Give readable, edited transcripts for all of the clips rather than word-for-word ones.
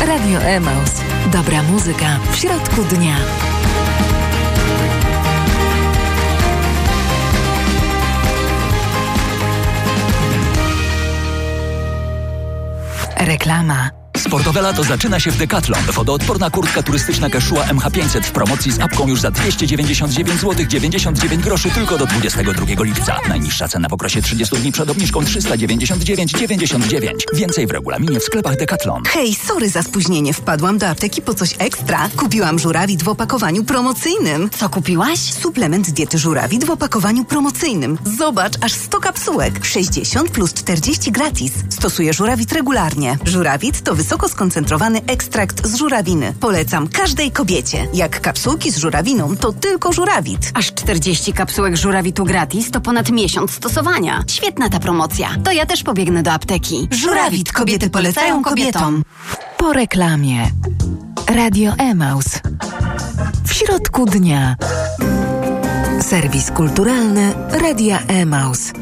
Radio Emaus. Dobra muzyka w środku dnia. Reklama. Sportowe lato zaczyna się w Decathlon. Wodoodporna kurtka turystyczna Quechua MH500 w promocji z apką już za 299 zł 99 groszy tylko do 22 lipca. Najniższa cena w okresie 30 dni przed obniżką 399,99. Więcej w regulaminie w sklepach Decathlon. Hej, sorry za spóźnienie. Wpadłam do apteki po coś ekstra. Kupiłam żurawit w opakowaniu promocyjnym. Co kupiłaś? Suplement diety żurawit w opakowaniu promocyjnym. Zobacz, aż 100 kapsułek. 60 plus 40 gratis. Stosuję żurawit regularnie. Żurawit to wysoko skoncentrowany ekstrakt z żurawiny. Polecam każdej kobiecie. Jak kapsułki z żurawiną, to tylko żurawit. Aż 40 kapsułek żurawitu gratis to ponad miesiąc stosowania. Świetna ta promocja. To ja też pobiegnę do apteki. Żurawit. Kobiety polecają kobietom. Po reklamie. Radio Emaus. W środku dnia. Serwis kulturalny Radia Emaus.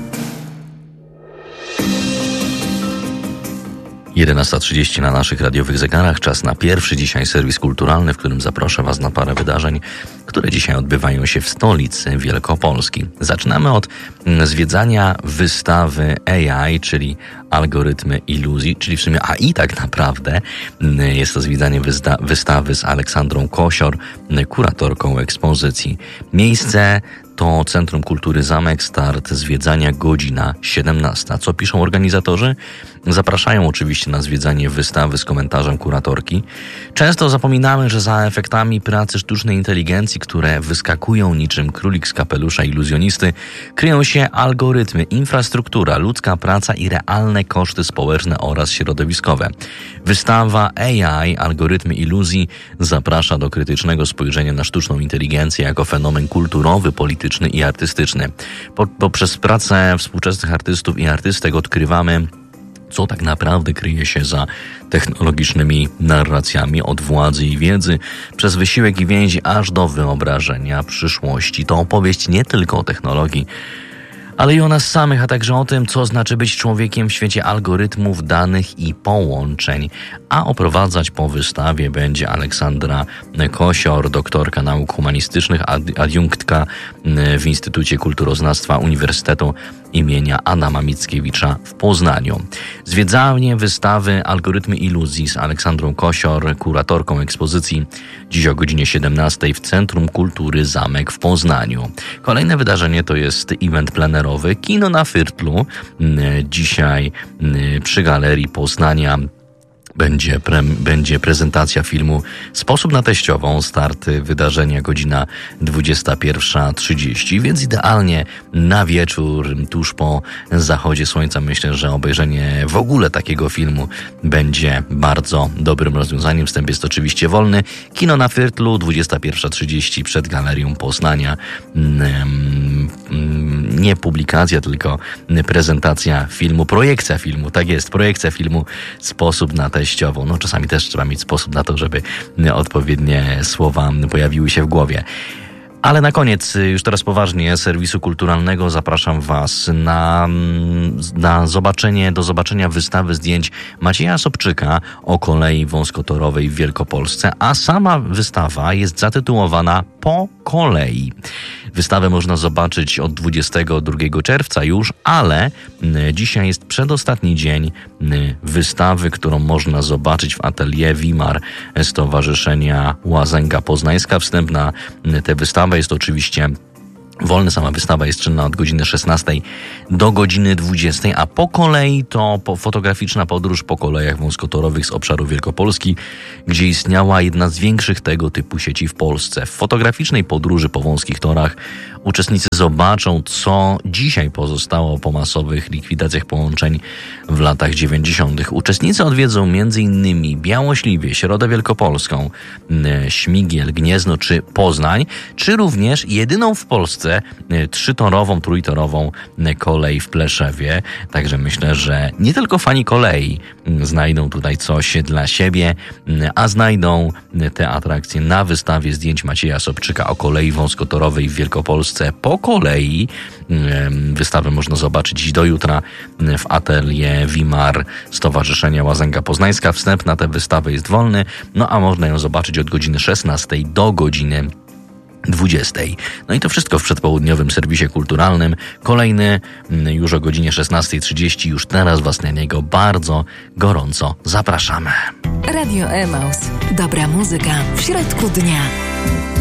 11:30 na naszych radiowych zegarach. Czas na pierwszy dzisiaj serwis kulturalny, w którym zaproszę Was na parę wydarzeń, które dzisiaj odbywają się w stolicy Wielkopolski. Zaczynamy od zwiedzania wystawy AI, czyli algorytmy iluzji, czyli w sumie AI tak naprawdę. Jest to zwiedzanie wystawy z Aleksandrą Kosior, kuratorką ekspozycji. Miejsce to Centrum Kultury Zamek, start zwiedzania godzina 17. Co piszą organizatorzy? Zapraszają oczywiście na zwiedzanie wystawy z komentarzem kuratorki. Często zapominamy, że za efektami pracy sztucznej inteligencji, które wyskakują niczym królik z kapelusza iluzjonisty, kryją się algorytmy, infrastruktura, ludzka praca i realne koszty społeczne oraz środowiskowe. Wystawa AI, algorytmy iluzji zaprasza do krytycznego spojrzenia na sztuczną inteligencję jako fenomen kulturowy, polityczny i artystyczny. Poprzez pracę współczesnych artystów i artystek odkrywamy, co tak naprawdę kryje się za technologicznymi narracjami od władzy i wiedzy, przez wysiłek i więzi, aż do wyobrażenia przyszłości. To opowieść nie tylko o technologii, ale i o nas samych, a także o tym, co znaczy być człowiekiem w świecie algorytmów, danych i połączeń. A oprowadzać po wystawie będzie Aleksandra Kosior, doktorka nauk humanistycznych, adiunktka w Instytucie Kulturoznawstwa Uniwersytetu imienia Adama Mickiewicza w Poznaniu. Zwiedzanie wystawy Algorytmy iluzji z Aleksandrą Kosior, kuratorką ekspozycji, dziś o godzinie 17 w Centrum Kultury Zamek w Poznaniu. Kolejne wydarzenie to jest event plenerowy Kino na Firtlu. Dzisiaj przy Galerii Poznania będzie prezentacja filmu Sposób na teściową, start wydarzenia godzina 21:30, więc idealnie na wieczór, tuż po zachodzie słońca. Myślę, że obejrzenie w ogóle takiego filmu będzie bardzo dobrym rozwiązaniem. Wstęp jest oczywiście wolny. Kino na Firtlu, 21:30 przed Galerią Poznania. Nie publikacja, tylko prezentacja filmu, projekcja filmu, tak jest, projekcja filmu Sposób na teściową. No czasami też trzeba mieć sposób na to, żeby odpowiednie słowa pojawiły się w głowie. Ale na koniec, już teraz poważnie, serwisu kulturalnego zapraszam Was na zobaczenia wystawy zdjęć Macieja Sobczyka o kolei wąskotorowej w Wielkopolsce, a sama wystawa jest zatytułowana Po kolei. Wystawę można zobaczyć od 22 czerwca już, ale dzisiaj jest przedostatni dzień wystawy, którą można zobaczyć w atelier Wimar Stowarzyszenia Łazęga Poznańska. Wstęp na tę wystawę jest oczywiście wolny, sama wystawa jest czynna od godziny 16 do godziny 20, a po kolei to fotograficzna podróż po kolejach wąskotorowych z obszaru Wielkopolski, gdzie istniała jedna z większych tego typu sieci w Polsce. W fotograficznej podróży po wąskich torach uczestnicy zobaczą, co dzisiaj pozostało po masowych likwidacjach połączeń w latach 90. Uczestnicy odwiedzą m.in. Białośliwie, Środę Wielkopolską, Śmigiel, Gniezno czy Poznań, czy również jedyną w Polsce Polsce 3-torową, trójtorową kolej w Pleszewie. Także myślę, że nie tylko fani kolei znajdą tutaj coś dla siebie, a znajdą te atrakcje na wystawie zdjęć Macieja Sobczyka o kolei wąskotorowej w Wielkopolsce po kolei. Wystawę można zobaczyć dziś do jutra w atelier Wimar Stowarzyszenia Łazęga Poznańska. Wstęp na tę wystawę jest wolny, no a można ją zobaczyć od godziny 16 do godziny 20. No i to wszystko w przedpołudniowym serwisie kulturalnym. Kolejny już o godzinie 16:30. Już teraz Was na niego bardzo gorąco zapraszamy. Radio Emaus. Dobra muzyka w środku dnia.